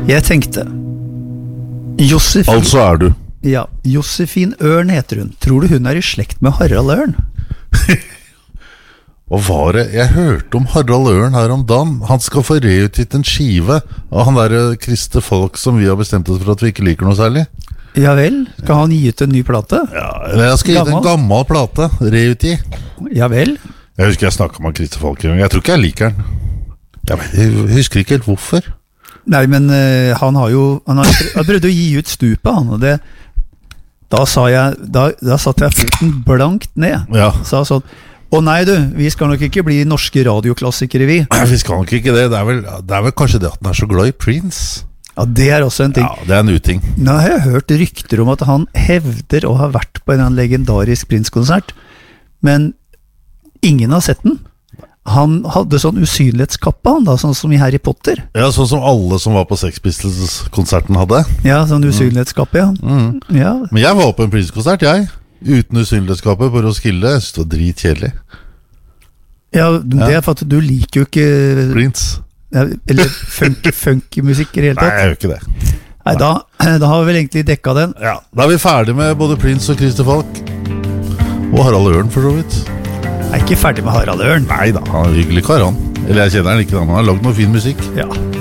Jeg tenkte Josefin, Altså du. ja, Josefin Ørn heter hun. Tror du hun er i slekt med Harald Ørn? Og var det, jeg hørte om Harald Ørn her om dagen. Han skal få reutgitt en skive av han der Kriste Folk som vi har bestemt oss for at vi ikke liker noe særlig. Ja vel, skal han gi ut en ny plate? Ja, jeg skal gi ut en gammel plate, reutgi. Ja vel. Jeg husker jeg snakket med Kriste Folk en gang. Jeg tror ikke jeg liker den. Jeg husker ikke helt hvorfor. Nei, men han har prøvd å gi ut Stupet, han, og det, da satte jeg foten blankt ned. Ja. Sa sånn, å nei du, vi skal nok ikke bli norske radioklassikere vi. Vi skal nok ikke det. Det er vel kanskje det at han er så glad i Prince. Ja, det er også en ting. Ja, det er en uting. Nå har jeg hørt rykter om at han hevder å ha vært på en legendarisk Prince-konsert, men ingen har sett den. Han hadde sånn usynlighetskappe, han da, sånn som i Harry Potter. Ja, sånn som alle som var på Sex Pistols-konserten hadde. Ja, sånn usynlighetskappe, ja. Ja. Men jeg var på en Prince-konsert, jeg. Uten usynlighetskapet på Roskilde. Jeg synes det var dritkjedelig. Ja, det er for at du liker jo ikke Prince. ja, eller funk-musikk i det hele Nei, tatt. jeg gjør ikke det. Nei, da har vi vel egentlig dekka den. Ja, da er vi ferdig med både Prince og Kriste Falk. Og Harald Ørn, for så vidt. Jeg er ikke ferdig med Harald Ørn. Nei da, han er hyggelig kar, han. Eller jeg kjenner han ikke, han har laget noe fin musikk. Ja.